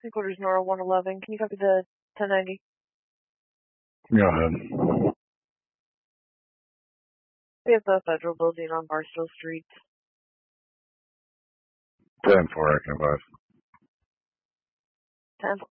Headquarters Nora 111. Can you copy the 1090? Go ahead. We have the federal building on Barstow Street. 10-4, I can advise. 10